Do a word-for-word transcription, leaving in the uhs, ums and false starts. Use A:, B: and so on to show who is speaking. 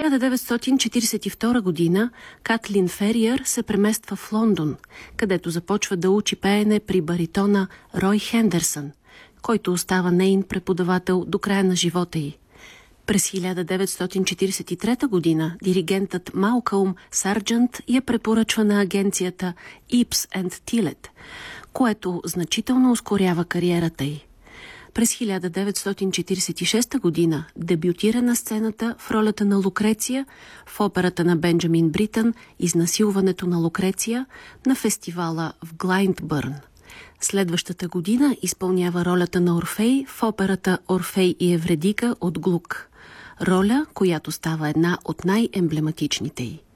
A: хиляда деветстотин четиридесет и втора година Катлин Фериър се премества в Лондон, където започва да учи пеене при баритона Рой Хендерсън, който остава нейн преподавател до края на живота й. През хиляда деветстотин четиридесет и трета година диригентът Малкълм Сарджънт я препоръчва на агенцията Ипс енд Тилет, което значително ускорява кариерата й. През хиляда деветстотин четиридесет и шеста година дебютира на сцената в ролята на Лукреция в операта на Бенджамин Бритън "Изнасилването на Лукреция" на фестивала в Глайндбърн. Следващата година изпълнява ролята на Орфей в операта "Орфей и Евредика" от Глук. Роля, която става една от най-емблематичните й.